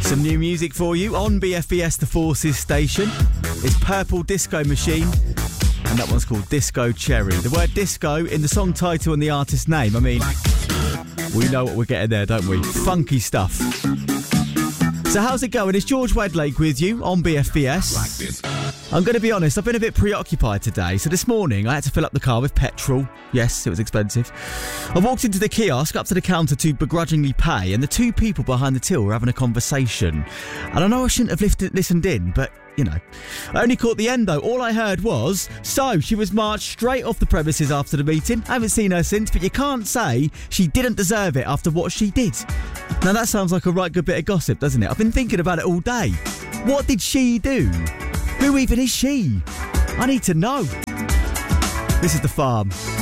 Some new music for you on BFBS The Forces station. It's Purple Disco Machine, and that one's called Disco Cherry. The word disco in the song title and the artist name. I mean, we know what we're getting there, don't we? Funky stuff. So how's it going? It's George Wedlake with you on BFBS. I'm going to be honest, I've been a bit preoccupied today. So this morning I had to fill up the car with petrol. Yes, it was expensive. I walked into the kiosk, up to the counter to begrudgingly pay, and the two people behind the till were having a conversation. And I know I shouldn't have listened in, but you know. I only caught the end though. All I heard was, so she was marched straight off the premises after the meeting. I haven't seen her since, but you can't say she didn't deserve it after what she did. Now that sounds like a right good bit of gossip, doesn't it? I've been thinking about it all day. What did she do? Who even is she? I need to know. This is The Farm.